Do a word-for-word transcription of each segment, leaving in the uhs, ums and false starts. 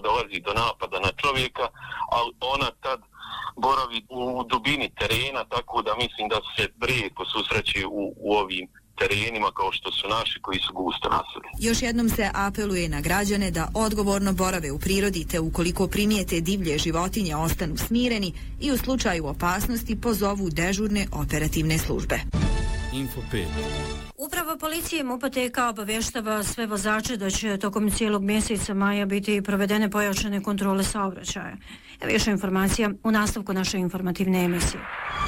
dolazi do napada na čovjeka, ali ona tad boravi u dubini terena, tako da mislim da se rijetko susreće u, u ovim terenima kao što su naši koji su gusto naseljeni. Još jednom se apeluje na građane da odgovorno borave u prirodi, te ukoliko primijete divlje životinje ostanu smireni i u slučaju opasnosti pozovu dežurne operativne službe. Info pet. Uprava policije MUP-a T K obavještava sve vozače da će tokom cijelog mjeseca maja biti provedene pojačane kontrole saobraćaja. Više informacija u nastavku naše informativne emisije.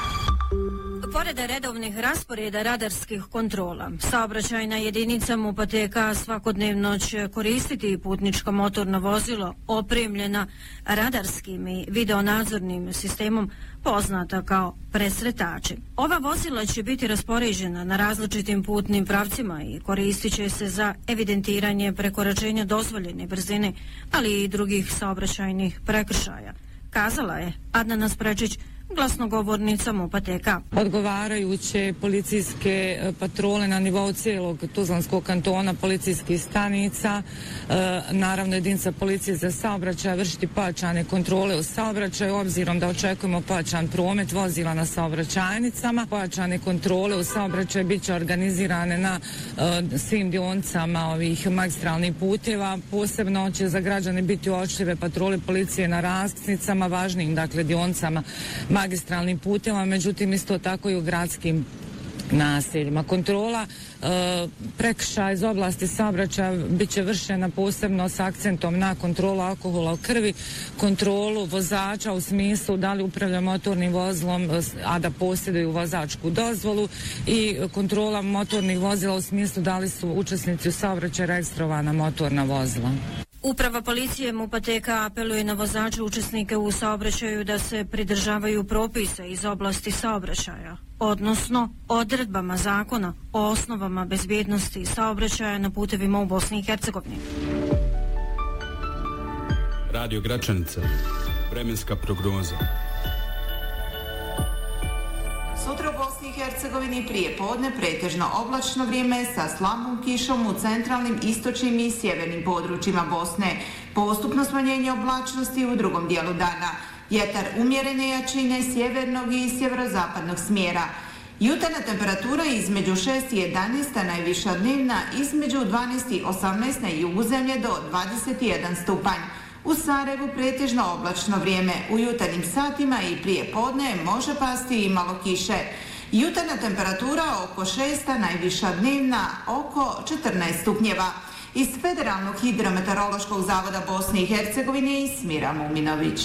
Pored redovnih rasporeda radarskih kontrola, saobraćajna jedinica MUP-a T K svakodnevno će koristiti putničko motorno vozilo opremljena radarskim i videonadzornim sistemom poznata kao presretači. Ova vozila će biti raspoređena na različitim putnim pravcima i koristit će se za evidentiranje prekoračenja dozvoljene brzine, ali i drugih saobraćajnih prekršaja, kazala je Adnana Sprečić, glasnogovornica MUP-a T K. Odgovarajuće policijske patrole na nivou cijelog Tuzlanskog kantona, policijskih stanica, e, naravno jedinica policije za saobraćaj vršiti pojačane kontrole u saobraćaju, obzirom da očekujemo pojačan promet vozila na saobraćajnicama. Pojačane kontrole u saobraćaju bit će organizirane na e, svim dionicama ovih magistralnih puteva. Posebno će za građane biti uočljive patrole policije na raskrsnicama, važnim dakle dionicama magistralnim putevima, međutim isto tako i u gradskim naseljima. Kontrola e, prekršaja iz oblasti saobraćaja bit će vršena posebno s akcentom na kontrolu alkohola u krvi, kontrolu vozača u smislu da li upravlja motornim vozilom, a da posjeduju vozačku dozvolu, i kontrola motornih vozila u smislu da li su učesnici u saobraćaju registrovana motorna vozila. Uprava policije MUP-a T K apeluje na vozače učesnike u saobraćaju da se pridržavaju propisa iz oblasti saobraćaja, odnosno odredbama zakona o osnovama bezbjednosti saobraćaja na putevima u Bosni i Hercegovini. Radio Gračanica. Vremenska prognoza. Sutra u Bosni i Hercegovini prije podne pretežno oblačno vrijeme sa slabom kišom u centralnim, istočnim i sjevernim područjima Bosne. Postupno smanjenje oblačnosti u drugom dijelu dana. Vjetar umjerene jačine sjevernog i sjeverozapadnog smjera. Jutarnja temperatura između šest i jedanaest, a najviša dnevna između dvanaest i osamnaest na jugu zemlje do dvadeset jedan stupanj. U Sarajevu pretežno oblačno vrijeme, u jutarnjim satima i prije podne može pasti i malo kiše. Jutarnja temperatura oko šest, a najviša dnevna oko četrnaest stupnjeva. Iz Federalnog hidrometeorološkog zavoda Bosne i Hercegovine Smira Muminović.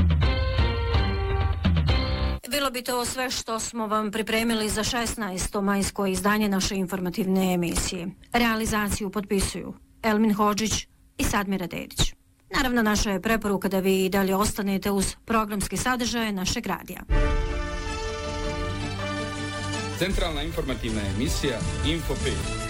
Bilo bi to sve što smo vam pripremili za šesnaesto majsko izdanje naše informativne emisije. Realizaciju potpisuju Elmin Hodžić i Sadmira Dedić. Naravno, naša je preporuka da vi i dalje ostanete uz programske sadržaje našeg radija. Centralna informativna emisija Info pet.